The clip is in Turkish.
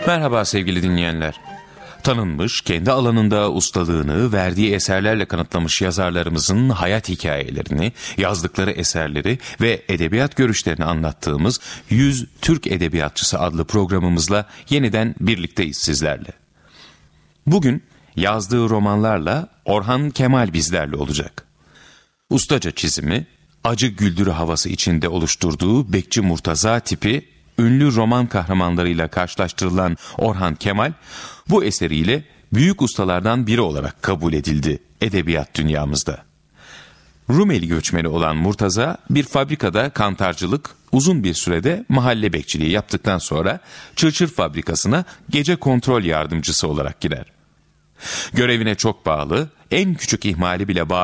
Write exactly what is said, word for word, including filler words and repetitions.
Merhaba sevgili dinleyenler. Tanınmış, kendi alanında ustalığını verdiği eserlerle kanıtlamış yazarlarımızın hayat hikayelerini, yazdıkları eserleri ve edebiyat görüşlerini anlattığımız yüz Türk Edebiyatçısı adlı programımızla yeniden birlikteyiz sizlerle. Bugün yazdığı romanlarla Orhan Kemal bizlerle olacak. Ustaca çizimi, acı güldürü havası içinde oluşturduğu Bekçi Murtaza tipi ünlü roman kahramanlarıyla karşılaştırılan Orhan Kemal, bu eseriyle büyük ustalardan biri olarak kabul edildi edebiyat dünyamızda. Rumeli göçmeni olan Murtaza, bir fabrikada kantarcılık, uzun bir sürede mahalle bekçiliği yaptıktan sonra çırçır fabrikasına gece kontrol yardımcısı olarak girer. Görevine çok bağlı, en küçük ihmali bile bağlı